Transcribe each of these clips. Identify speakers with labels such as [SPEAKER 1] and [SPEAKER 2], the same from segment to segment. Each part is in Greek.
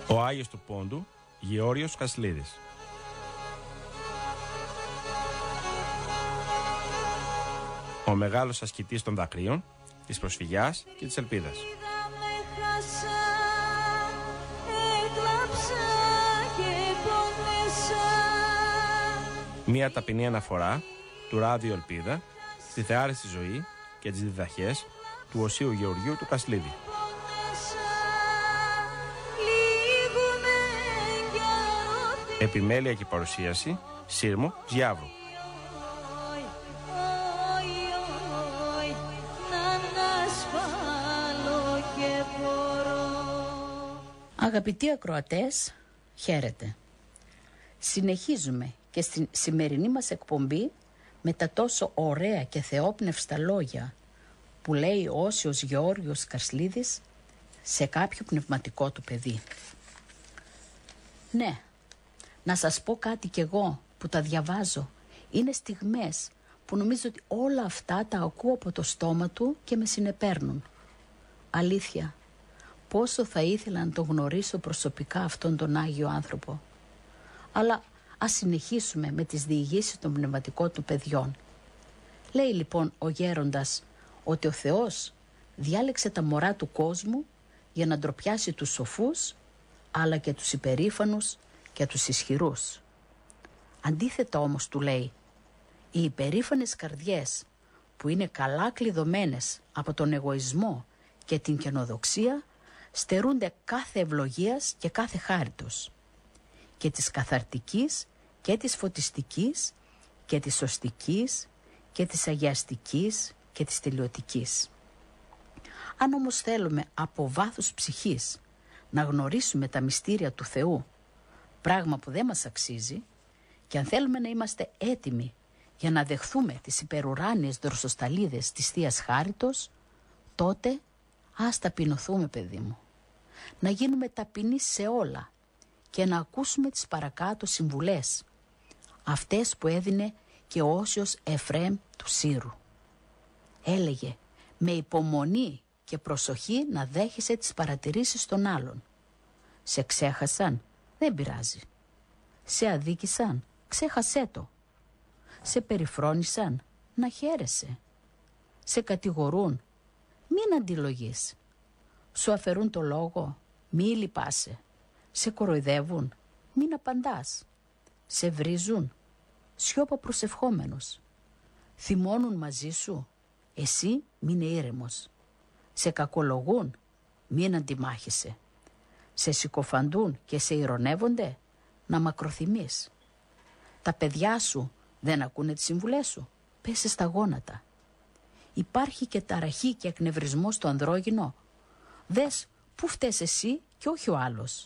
[SPEAKER 1] Ο Άγιος του Πόντου, Γεώργιος Κασλίδης. Ο μεγάλος ασκητής των δακρύων, της προσφυγιάς και της ελπίδας. Μία ταπεινή αναφορά του Ράδιο Ελπίδα στη θεάριστη ζωή και τις διδαχές του Οσίου Γεωργίου του Κασλίδη. Επιμέλεια και παρουσίαση Σύρμου Γιάβρου.
[SPEAKER 2] Αγαπητοί ακροατές, χαίρετε. Συνεχίζουμε και στη σημερινή μας εκπομπή με τα τόσο ωραία και θεόπνευστα λόγια που λέει ο Όσιος Γεώργιος Κασλίδης σε κάποιο πνευματικό του παιδί. Ναι, να σας πω κάτι κι εγώ που τα διαβάζω. Είναι στιγμές που νομίζω ότι όλα αυτά τα ακούω από το στόμα του και με συνεπέρνουν. Αλήθεια, πόσο θα ήθελα να τον γνωρίσω προσωπικά αυτόν τον Άγιο άνθρωπο. Αλλά ας συνεχίσουμε με τις διηγήσεις των πνευματικών του παιδιών. Λέει λοιπόν ο γέροντας ότι ο Θεός διάλεξε τα μωρά του κόσμου για να ντροπιάσει τους σοφούς, αλλά και τους υπερήφανους και τους ισχυρούς. Αντίθετα όμως του λέει, οι υπερήφανες καρδιές που είναι καλά κλειδωμένες από τον εγωισμό και την καινοδοξία στερούνται κάθε ευλογίας και κάθε χάριτος, και της καθαρτικής και της φωτιστικής και της σωστικής και της αγιαστικής και της τελειωτικής. Αν όμως θέλουμε από βάθους ψυχής να γνωρίσουμε τα μυστήρια του Θεού, πράγμα που δεν μας αξίζει, και αν θέλουμε να είμαστε έτοιμοι για να δεχθούμε τις υπερουράνιες δροσοσταλίδες της Θείας Χάριτος, τότε ας ταπεινωθούμε, παιδί μου. Να γίνουμε ταπεινοί σε όλα και να ακούσουμε τις παρακάτω συμβουλές, αυτές που έδινε και ο Όσιος Εφραίμ του Σύρου. Έλεγε με υπομονή και προσοχή να δέχεσαι τις παρατηρήσεις των άλλων. Σε ξέχασαν, δεν πειράζει. Σε αδίκησαν, ξέχασέ το. Σε περιφρόνησαν, να χαίρεσαι. Σε κατηγορούν, μην αντιλογείς. Σου αφαιρούν το λόγο, μη λυπάσαι. Σε κοροϊδεύουν, μην απαντάς. Σε βρίζουν, σιώπα προσευχόμενος. Θυμώνουν μαζί σου, εσύ μείνε ήρεμος. Σε κακολογούν, μην αντιμάχεσαι. Σε συκοφαντούν και σε ειρωνεύονται, να μακροθυμείς. Τα παιδιά σου δεν ακούνε τις συμβουλές σου, πέσε στα γόνατα. Υπάρχει και ταραχή και εκνευρισμός στο ανδρόγυνο. Δες πού φταίς εσύ και όχι ο άλλος.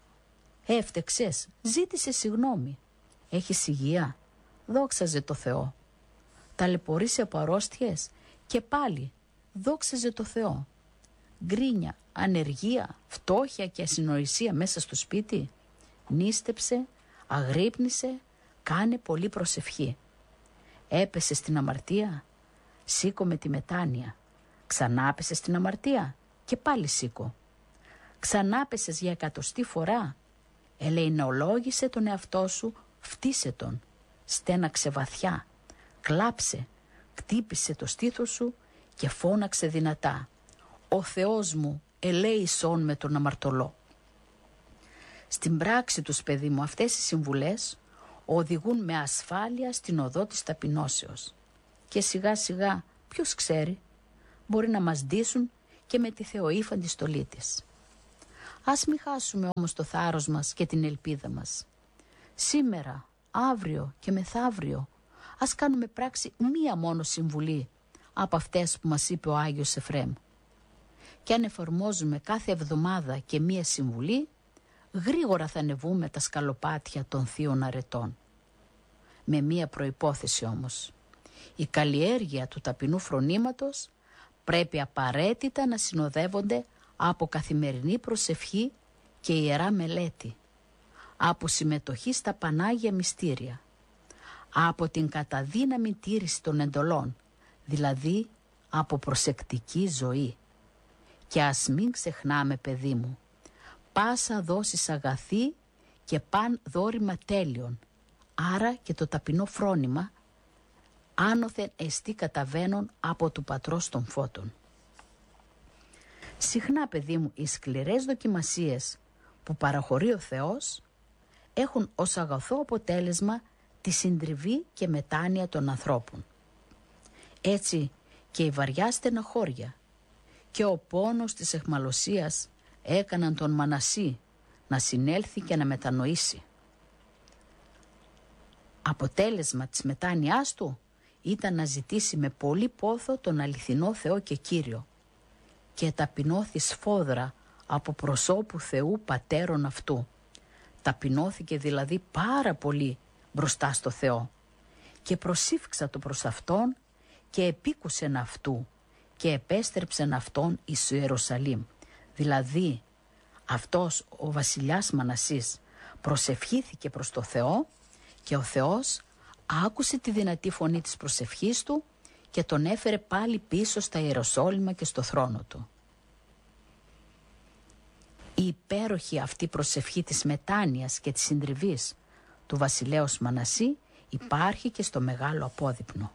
[SPEAKER 2] Έφτεξες, ζήτησε συγγνώμη. Έχεις υγεία, δόξαζε το Θεό. Ταλαιπωρείσαι από αρρώστιες και πάλι δόξαζε το Θεό. Γκρίνια, ανεργία, φτώχεια και ασυνοησία μέσα στο σπίτι, νίστεψε, αγρύπνησε, κάνε πολύ προσευχή. Έπεσε στην αμαρτία, σήκω με τη μετάνοια. Ξανάπεσε στην αμαρτία και πάλι σήκω. Ξανάπεσες για 100η φορά, ελεηνολόγησε τον εαυτό σου, φτύσε τον, στέναξε βαθιά, κλάψε, χτύπησε το στήθος σου και φώναξε δυνατά. Ο Θεός μου ελέησόν με τον αμαρτωλό. Στην πράξη τους, παιδί μου, αυτές οι συμβουλές οδηγούν με ασφάλεια στην οδό της ταπεινώσεως. Και σιγά σιγά, ποιος ξέρει, μπορεί να μας ντύσουν και με τη θεοήφαντη στολή της. Ας μην χάσουμε όμως το θάρρος μας και την ελπίδα μας. Σήμερα, αύριο και μεθαύριο, ας κάνουμε πράξη μία μόνο συμβουλή από αυτές που μας είπε ο Άγιος Εφραίμ. Και αν εφαρμόζουμε κάθε εβδομάδα και μία συμβουλή, γρήγορα θα ανεβούμε τα σκαλοπάτια των θείων αρετών. Με μία προϋπόθεση όμως. Η καλλιέργεια του ταπεινού φρονήματος πρέπει απαραίτητα να συνοδεύονται από καθημερινή προσευχή και ιερά μελέτη, από συμμετοχή στα Πανάγια Μυστήρια, από την καταδύναμη τήρηση των εντολών, δηλαδή από προσεκτική ζωή. Και ας μην ξεχνάμε, παιδί μου, πάσα δόσεις αγαθή και παν δόρημα τέλειον, άρα και το ταπεινό φρόνημα, άνωθεν εστί καταβαίνουν από του πατρός των φώτων. Συχνά, παιδί μου, οι σκληρές δοκιμασίες που παραχωρεί ο Θεός έχουν ως αγαθό αποτέλεσμα τη συντριβή και μετάνοια των ανθρώπων. Έτσι και η βαριά στεναχώρια και ο πόνος της αιχμαλωσίας έκαναν τον Μανασί να συνέλθει και να μετανοήσει. Αποτέλεσμα της μετάνοιάς του ήταν να ζητήσει με πολύ πόθο τον αληθινό Θεό και Κύριο και ταπεινώθη σφόδρα από προσώπου Θεού πατέρων αυτού. Ταπεινώθηκε δηλαδή πάρα πολύ μπροστά στο Θεό και προσήφξα το προς Αυτόν και επίκουσεν αυτού και επέστρεψεν αυτόν εις Ιερουσαλήμ. Δηλαδή αυτός ο βασιλιάς Μανασής προσευχήθηκε προς το Θεό και ο Θεός άκουσε τη δυνατή φωνή της προσευχής του και τον έφερε πάλι πίσω στα Ιεροσόλυμα και στο θρόνο του. Η υπέροχη αυτή προσευχή της μετάνοιας και της συντριβής του βασιλέως Μανασί υπάρχει και στο μεγάλο απόδειπνο.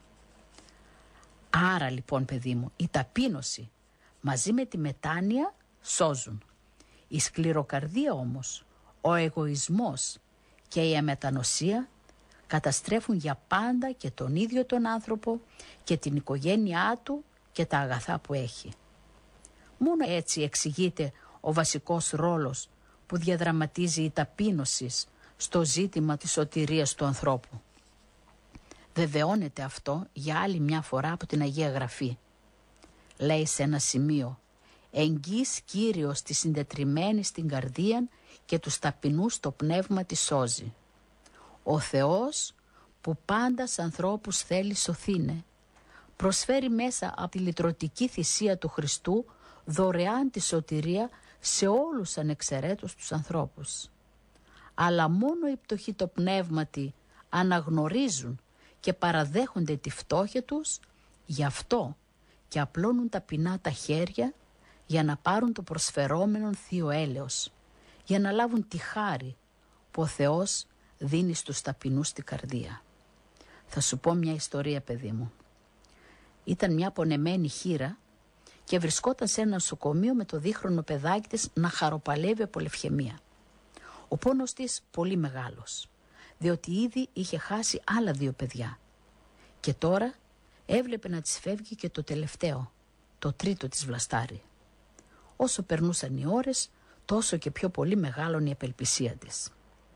[SPEAKER 2] Άρα λοιπόν, παιδί μου, η ταπείνωση μαζί με τη μετάνοια σώζουν. Η σκληροκαρδία όμως, ο εγωισμός και η αμετανοσία καταστρέφουν για πάντα και τον ίδιο τον άνθρωπο και την οικογένειά του και τα αγαθά που έχει. Μόνο έτσι εξηγείται ο βασικός ρόλος που διαδραματίζει η ταπείνωση στο ζήτημα της σωτηρίας του ανθρώπου. Βεβαιώνεται αυτό για άλλη μια φορά από την Αγία Γραφή. Λέει σε ένα σημείο: «Εγγύς Κύριος τη συντετριμένη στην καρδία και τους ταπεινούς το πνεύμα τη σώζει». Ο Θεός που πάντα σ' ανθρώπους θέλει σωθήνε, προσφέρει μέσα από τη λυτρωτική θυσία του Χριστού δωρεάν τη σωτηρία σε όλους ανεξαιρέτως τους ανθρώπους. Αλλά μόνο οι πτωχοί το πνεύματι αναγνωρίζουν και παραδέχονται τη φτώχεια τους, γι' αυτό και απλώνουν ταπεινά τα χέρια για να πάρουν το προσφερόμενον θείο έλεος, για να λάβουν τη χάρη που ο Θεός δίνει στους ταπεινούς στην καρδία. Θα σου πω μια ιστορία, παιδί μου. Ήταν μια πονεμένη χήρα και βρισκόταν σε ένα νοσοκομείο με το δίχρονο παιδάκι της να χαροπαλεύει από λευχαιμία. Ο πόνος της πολύ μεγάλος, διότι ήδη είχε χάσει άλλα 2 παιδιά. Και τώρα έβλεπε να της φεύγει και το τελευταίο, το 3ο της βλαστάρι. Όσο περνούσαν οι ώρες, τόσο και πιο πολύ μεγάλωνε η απελπισία της.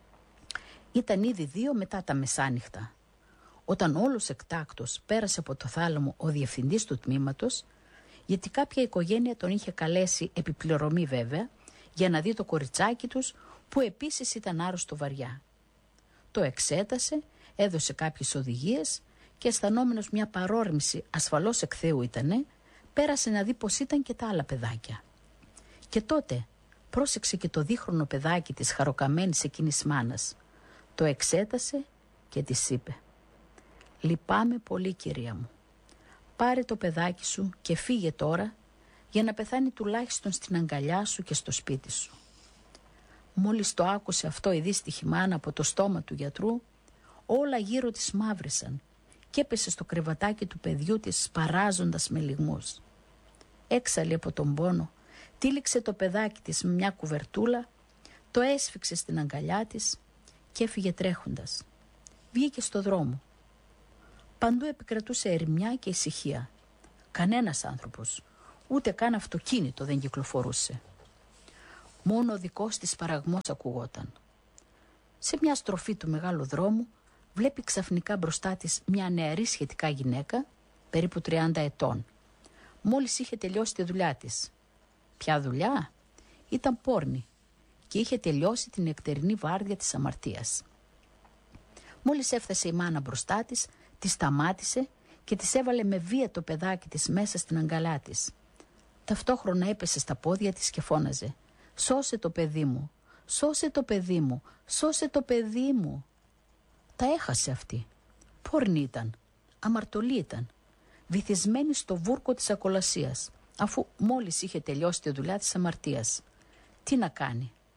[SPEAKER 2] Ήταν ήδη 2 μετά τα μεσάνυχτα, όταν όλος εκτάκτος πέρασε από το θάλαμο ο διευθυντής του τμήματος, γιατί κάποια οικογένεια τον είχε καλέσει, επιπληρωμή βέβαια, για να δει το κοριτσάκι τους, που επίσης ήταν άρρωστο βαριά. Το εξέτασε, έδωσε κάποιες οδηγίες και αισθανόμενος μια παρόρμηση, ασφαλώς εκ Θεού ήτανε, πέρασε να δει πως ήταν και τα άλλα παιδάκια. Και τότε πρόσεξε και το δίχρονο παιδάκι της χαροκαμένης εκείνης μάνας. Το εξέτασε και της είπε: «Λυπάμαι πολύ, κυρία μου. Πάρε το παιδάκι σου και φύγε τώρα για να πεθάνει τουλάχιστον στην αγκαλιά σου και στο σπίτι σου». Μόλις το άκουσε αυτό η δύστιχη μάνα από το στόμα του γιατρού, όλα γύρω της μαύρισαν και έπεσε στο κρεβατάκι του παιδιού της σπαράζοντας με λυγμούς. Έξαλλη από τον πόνο, τύλιξε το παιδάκι της με μια κουβερτούλα, το έσφιξε στην αγκαλιά της και έφυγε τρέχοντας. Βγήκε στο δρόμο. Παντού επικρατούσε ερημιά και ησυχία. Κανένας άνθρωπος, ούτε καν αυτοκίνητο δεν κυκλοφορούσε. Μόνο ο δικός της παραγμός ακουγόταν. Σε μια στροφή του μεγάλου δρόμου βλέπει ξαφνικά μπροστά της μια νεαρή σχετικά γυναίκα, περίπου 30 ετών. Μόλις είχε τελειώσει τη δουλειά της. Ποια δουλειά? Ήταν πόρνη και είχε τελειώσει την νεκτερινή βάρδια της αμαρτίας. Μόλις έφτασε η μάνα μπροστά της, τη σταμάτησε και της έβαλε με βία το παιδάκι της μέσα στην αγκαλιά της. Ταυτόχρονα έπεσε στα πόδια της και φώναζε: «Σώσε το παιδί μου, σώσε το παιδί μου, σώσε το παιδί μου». Τα έχασε αυτή. Πόρνη ήταν, αμαρτωλή ήταν, βυθισμένη στο βούρκο της ακολασίας, αφού μόλις είχε τελειώσει τη δουλειά της αμαρτίας. Τι να κάνει?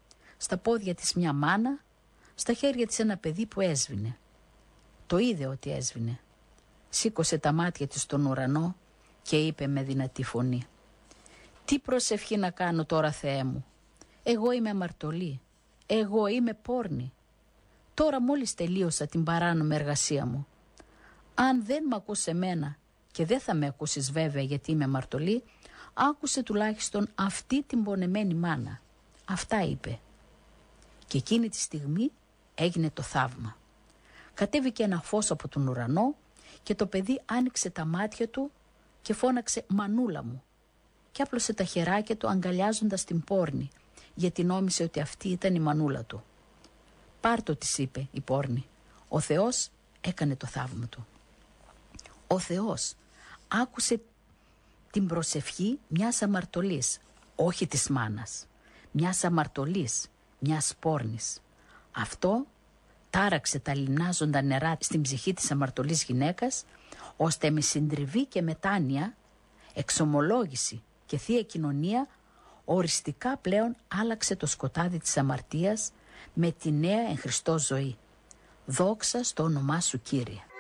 [SPEAKER 2] στα πόδια της μια μάνα, στα χέρια της ένα παιδί που έσβηνε. Το είδε ότι έσβηνε. Σήκωσε τα μάτια της στον ουρανό και είπε με δυνατή φωνή: «Τι προσευχή να κάνω τώρα, Θεέ μου? Εγώ είμαι αμαρτωλή. Εγώ είμαι πόρνη. Τώρα μόλις τελείωσα την παράνομη εργασία μου. Αν δεν μ' ακούς εμένα, και δεν θα με ακούσεις βέβαια γιατί είμαι αμαρτωλή, άκουσε τουλάχιστον αυτή την πονεμένη μάνα». Αυτά είπε. Και εκείνη τη στιγμή έγινε το θαύμα. Κατέβηκε ένα φως από τον ουρανό και το παιδί άνοιξε τα μάτια του και φώναξε «Μανούλα μου» και άπλωσε τα χεράκια του αγκαλιάζοντας την πόρνη, γιατί νόμισε ότι αυτή ήταν η μανούλα του. «Πάρ' το», της είπε η πόρνη. Ο Θεός έκανε το θαύμα του. Ο Θεός άκουσε την προσευχή μιας αμαρτωλής, όχι της μάνας, μιας αμαρτωλής, μιας πόρνης. Αυτό τάραξε τα λιμνάζοντα νερά στην ψυχή της αμαρτωλής γυναίκας, ώστε με συντριβή και μετάνοια, εξομολόγηση και θεία κοινωνία οριστικά πλέον άλλαξε το σκοτάδι της αμαρτίας με τη νέα εν Χριστώ ζωή. Δόξα στο όνομά σου, Κύριε.